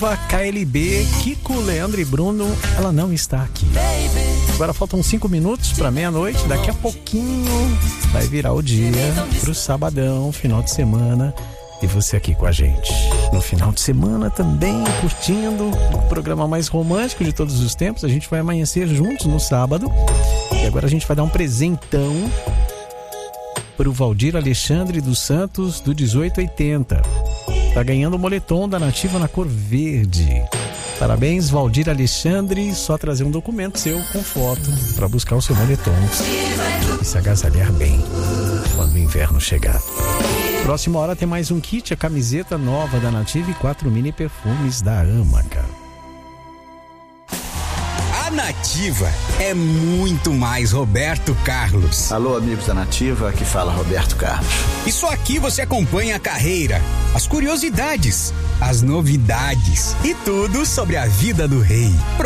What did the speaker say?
KLB, Kiko, Leandro e Bruno, ela não está aqui. Agora faltam 5 minutos para meia-noite. Daqui a pouquinho vai virar o dia pro sabadão, final de semana. E você aqui com a gente no final de semana também, curtindo o programa mais romântico de todos os tempos. A gente vai amanhecer juntos no sábado. E agora a gente vai dar um presentão pro Valdir Alexandre dos Santos, do 1880. Tá ganhando o moletom da Nativa na cor verde. Parabéns, Valdir Alexandre. Só trazer um documento seu com foto para buscar o seu moletom e se agasalhar bem quando o inverno chegar. Próxima hora tem mais um kit, a camiseta nova da Nativa e 4 mini perfumes da Ama, cara. A Nativa é muito mais Roberto Carlos. Alô, amigos da Nativa, aqui fala Roberto Carlos. E só aqui você acompanha a carreira, as curiosidades, as novidades e tudo sobre a vida do rei.